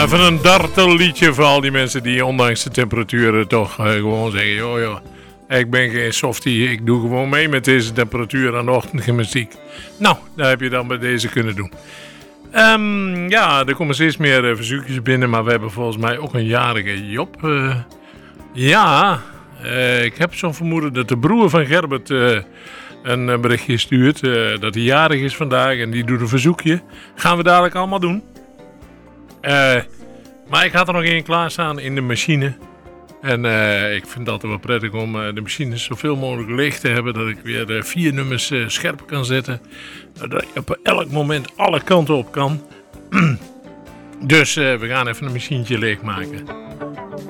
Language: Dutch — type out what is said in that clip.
Ja, even een dartelliedje voor al die mensen die ondanks de temperaturen toch gewoon zeggen... joh, ik ben geen softie, ik doe gewoon mee met deze temperatuur aan de ochtendgymnastiek. Nou, dat heb je dan bij deze kunnen doen. Ja, er komen steeds meer verzoekjes binnen, maar we hebben volgens mij ook een jarige Job. Ik heb zo'n vermoeden dat de broer van Gerbert een berichtje stuurt. Dat hij jarig is vandaag en die doet een verzoekje. Gaan we dadelijk allemaal doen. Maar ik had er nog één klaarstaan in de machine. En ik vind het altijd wel prettig om de machines zoveel mogelijk leeg te hebben. Dat ik weer 4 nummers scherp kan zetten. Dat je op elk moment alle kanten op kan. Dus we gaan even een machientje leegmaken.